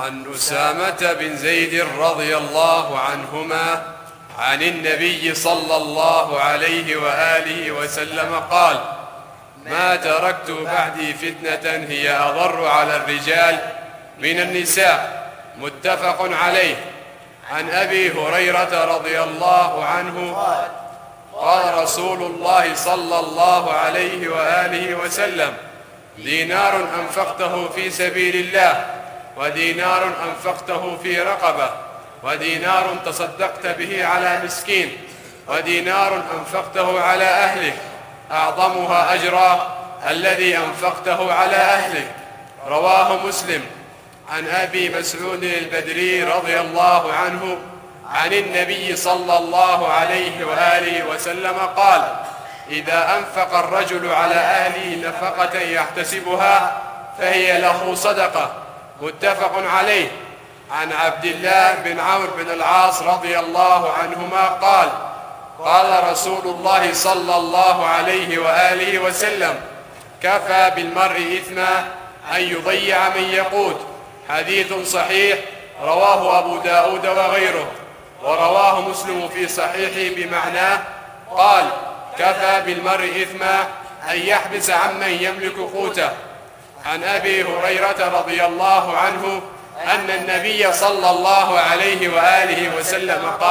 عن أسامة بن زيد رضي الله عنهما عن النبي صلى الله عليه وآله وسلم قال: ما تركت بعدي فتنة هي أضر على الرجال من النساء. متفق عليه. عن أبي هريرة رضي الله عنه قال رسول الله صلى الله عليه وآله وسلم: دينار أنفقته في سبيل الله، ودينار أنفقته في رقبة، ودينار تصدقت به على مسكين، ودينار أنفقته على أهلك، أعظمها أجرا الذي أنفقته على أهلك. رواه مسلم. عن أبي مسعود البدري رضي الله عنه عن النبي صلى الله عليه وآله وسلم قال: إذا أنفق الرجل على أهله نفقة يحتسبها فهي له صدقة. متفق عليه. عن عبد الله بن عمرو بن العاص رضي الله عنهما قال: قال رسول الله صلى الله عليه وآله وسلم: كفى بالمرء إثما أن يضيع من يقوت. حديث صحيح رواه أبو داود وغيره. ورواه مسلم في صحيحه بمعناه قال: كفى بالمرء إثما أن يحبس عمن يملك قوته. عن أبي هريرة رضي الله عنه أن النبي صلى الله عليه وآله وسلم قال: